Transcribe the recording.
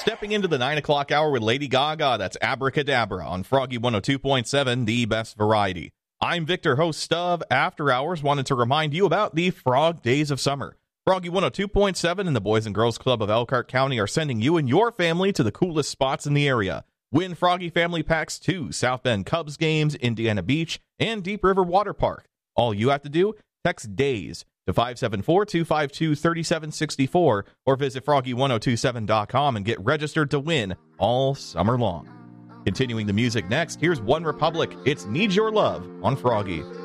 Stepping into the 9 o'clock hour with Lady Gaga, that's Abracadabra on Froggy 102.7, the best variety. I'm Victor, host of After Hours. Wanted to remind you about the Frog Days of Summer. Froggy 102.7 and the Boys and Girls Club of Elkhart County are sending you and your family to the coolest spots in the area. Win Froggy Family Packs to South Bend Cubs games, Indiana Beach, and Deep River Water Park. All you have to do, text DAYS to 574-252-3764 or visit froggy1027.com and get registered to win all summer long. Continuing the music next, here's One Republic. It's Need Your Love on Froggy.